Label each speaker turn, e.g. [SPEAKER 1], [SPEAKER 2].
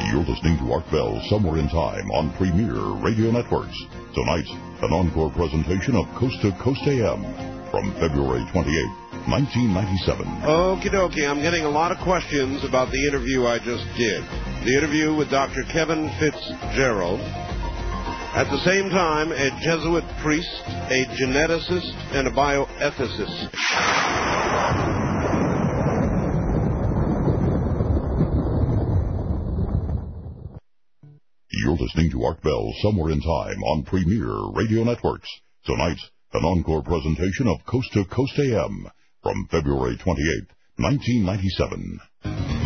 [SPEAKER 1] You're listening to Art Bell Somewhere in Time on Premier Radio Networks. Tonight, an encore presentation of Coast to Coast AM from February 28, 1997.
[SPEAKER 2] Okie dokie, I'm getting a lot of questions about the interview I just did. The interview with Dr. Kevin Fitzgerald. At the same time, a Jesuit priest, a geneticist, and a bioethicist.
[SPEAKER 1] You're listening to Art Bell Somewhere in Time on Premier Radio Networks. Tonight, an encore presentation of Coast to Coast AM from February 28, 1997.